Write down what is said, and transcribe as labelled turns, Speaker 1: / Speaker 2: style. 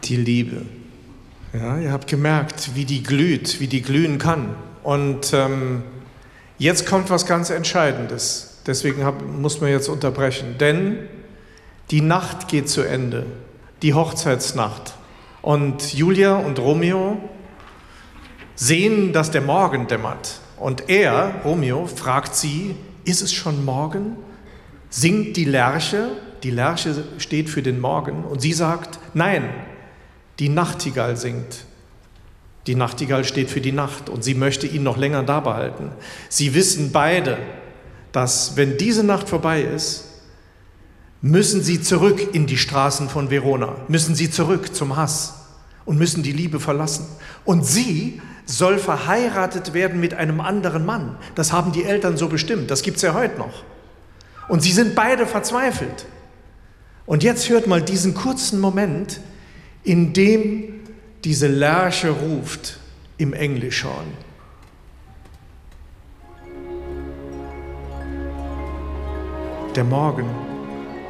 Speaker 1: Die Liebe. Ja, ihr habt gemerkt, wie die glüht, wie die glühen kann. Und jetzt kommt was ganz Entscheidendes. Deswegen muss man jetzt unterbrechen. Denn die Nacht geht zu Ende, die Hochzeitsnacht. Und Julia und Romeo sehen, dass der Morgen dämmert. Und er, Romeo, fragt sie, ist es schon Morgen? Singt die Lerche steht für den Morgen. Und sie sagt, nein, die Nachtigall singt. Die Nachtigall steht für die Nacht und sie möchte ihn noch länger da behalten. Sie wissen beide, dass wenn diese Nacht vorbei ist, müssen sie zurück in die Straßen von Verona, müssen sie zurück zum Hass und müssen die Liebe verlassen. Und sie soll verheiratet werden mit einem anderen Mann. Das haben die Eltern so bestimmt, das gibt es ja heute noch. Und sie sind beide verzweifelt. Und jetzt hört mal diesen kurzen Moment, in dem diese Lerche ruft im Englischhorn. Der Morgen